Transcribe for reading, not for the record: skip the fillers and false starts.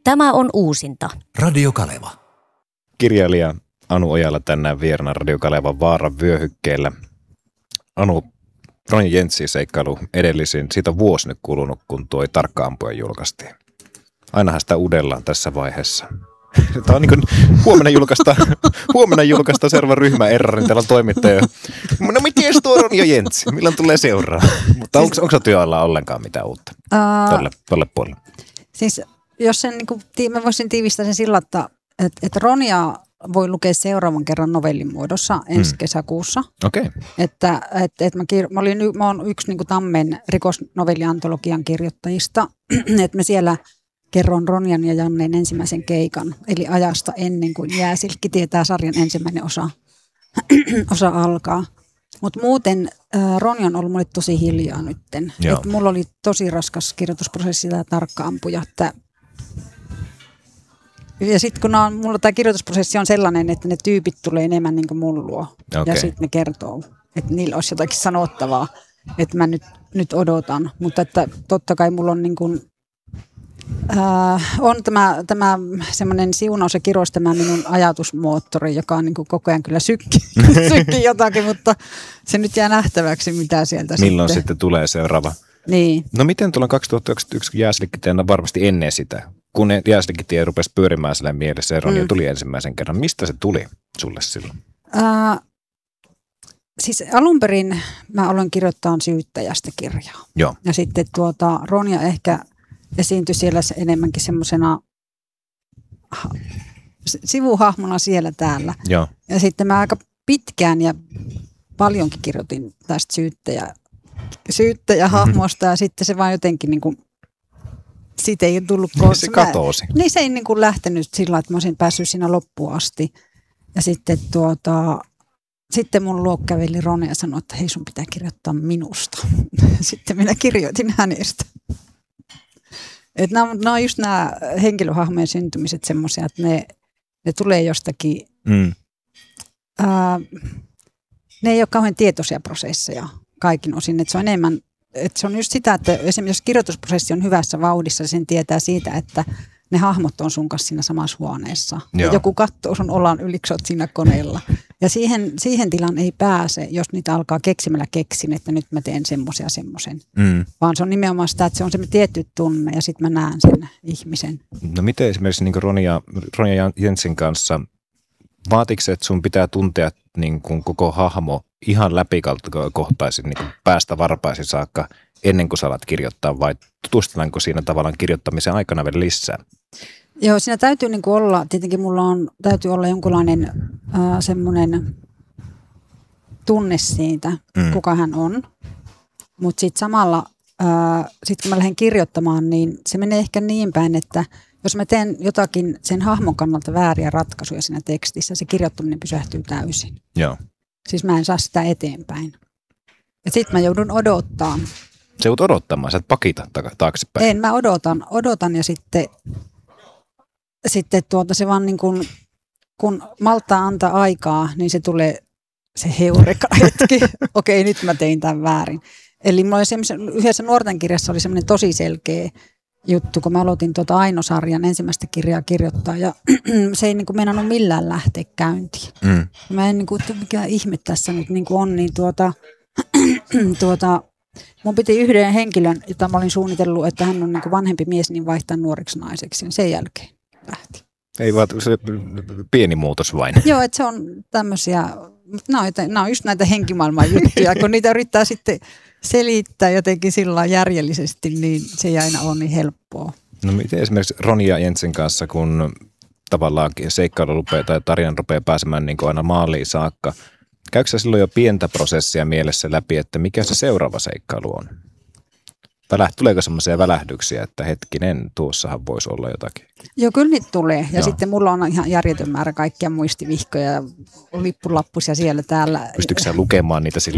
Tämä on uusinta. Radio Kaleva. Kirjailija Anu Ojala tänään vieraana Radio Kalevan Vaaran vyöhykkeellä. Anu, Ronja Jentsin seikkailu edellisin, siitä on vuosi nyt kulunut, kun tuo Tarkka-ampuja julkaistiin. Ainahan sitä uudellaan tässä vaiheessa. Tämä on niin kuin huomenna julkaista seuraava ryhmä Errarin, täällä on toimittaja. No miten tuo Ronja Jentsi? Milloin tulee seuraa? Mutta onko työllä ollenkaan mitään uutta tolle puolelle? Siis jos sen, niin mä voisin tiivistää sen sillä, että Ronja voi lukea seuraavan kerran novellin muodossa ensi kesäkuussa. Okei. Että mä oon yksi niin kuin Tammen rikosnovelliantologian kirjoittajista, että mä siellä kerron Ronjan ja Jannen ensimmäisen keikan, eli ajasta ennen kuin Jääsilkki tietää sarjan ensimmäinen osa alkaa. Mutta muuten Ronja on ollut mulle tosi hiljaa nytten. Mulla oli tosi raskas kirjoitusprosessi tämä Tarkka-ampuja. Ja sitten kun mulla tämä kirjoitusprosessi on sellainen, että ne tyypit tulee enemmän niin kuin mun luo. Ja sitten ne kertoo, että niillä olisi jotakin sanottavaa, että mä nyt odotan. Mutta että totta kai mulla on niin kuin on tämä semmoinen siunaus ja kirous, tämä minun ajatusmoottori, joka on niin kuin koko ajan kyllä sykkii jotakin, mutta se nyt jää nähtäväksi, mitä sieltä milloin sitten tulee seuraava. Niin. No miten tuolla 2021 Jääsilkki-tienä varmasti ennen sitä, kun Jääsilkki-tie rupesi pyörimään sillä mielessä ja Ronja tuli ensimmäisen kerran. Mistä se tuli sulle silloin? Siis alun perin mä aloin kirjoittaa syyttäjästä kirjaa. Joo. Ja sitten Ronja ehkä esiintyi siellä enemmänkin semmoisena sivuhahmona siellä täällä. Joo. Ja sitten mä aika pitkään ja paljonkin kirjoitin tästä syyttäjähahmosta ja sitten se vaan jotenkin niin kuin, siitä ei tullut se katosi. Niin se ei niin kuin lähtenyt sillä, että mä olisin päässyt siinä loppuun asti. Ja sitten sitten mun luo käveli Ronja ja sanoi, että hei sun pitää kirjoittaa minusta. Sitten minä kirjoitin hänestä. Että nämä on just nämä henkilöhahmojen syntymiset semmoisia, että ne tulee jostakin, ne ei ole kauhean tietoisia prosesseja kaikin osin. Että se on enemmän, että se on just sitä, että esimerkiksi jos kirjoitusprosessi on hyvässä vauhdissa, sen tietää siitä, että ne hahmot on sun kanssa siinä samassa huoneessa. Ja joku katsoo sun olan yli, kun sä oot siinä koneella. Ja siihen tilaan ei pääse, jos niitä alkaa keksimällä keksin, että nyt mä teen semmoisen. Vaan se on nimenomaan sitä, että se on se tietty tunne ja sitten mä näen sen ihmisen. No miten esimerkiksi niin Ronja Jentsin kanssa, vaatiko se, että sun pitää tuntea niin kuin koko hahmo ihan läpikohtaisin niin kuin päästä varpaisin saakka ennen kuin sä alat kirjoittaa vai tutustutanko siinä tavallaan kirjoittamisen aikana vielä lisää? Joo, siinä täytyy niin kuin olla, tietenkin täytyy olla jonkunlainen semmoinen tunne siitä, kuka hän on. Mutta sitten samalla, kun mä lähden kirjoittamaan, niin se menee ehkä niin päin, että jos mä teen jotakin sen hahmon kannalta vääriä ratkaisuja siinä tekstissä, se kirjoittaminen pysähtyy täysin. Joo. Siis mä en saa sitä eteenpäin. Ja sitten mä joudun odottamaan. Se joudut odottamaan, sä et pakita taaksepäin. En, mä odotan ja sitten se vaan niin kun maltaa antaa aikaa, niin se tulee se heureka-hetki. Okei, nyt mä tein tämän väärin. Eli mulla oli yhdessä nuorten kirjassa oli semmoinen tosi selkeä juttu, kun mä aloitin Aino-sarjan ensimmäistä kirjaa kirjoittaa ja se ei niin kuin meinannut millään lähteä käyntiin. Mä en niin kuin, että mikä ihme tässä nyt niin kuin on, niin mun piti yhden henkilön, jota mä olin suunnitellut, että hän on niin kuin vanhempi mies, niin vaihtaa nuoreksi naiseksi. Sen jälkeen lähti. Ei vaan se pieni muutos vain. Joo, että se on tämmöisiä, nämä on just näitä henkimaailman juttuja, kun niitä yrittää sitten selittää jotenkin sillä järjellisesti, niin se ei aina ole niin helppoa. No miten esimerkiksi Ronja Jentsin kanssa, kun tavallaan seikkailu rupeaa tai tarina rupeaa pääsemään niin kuin aina maaliin saakka, käykö sä silloin jo pientä prosessia mielessä läpi, että mikä se seuraava seikkailu on? Tuleeko semmoisia välähdyksiä, että hetkinen, tuossahan voisi olla jotakin? Joo, kyllä niitä tulee. Ja sitten mulla on ihan järjetön määrä kaikkia muistivihkoja ja lippulappusia siellä täällä. Pystytkö sä lukemaan niitä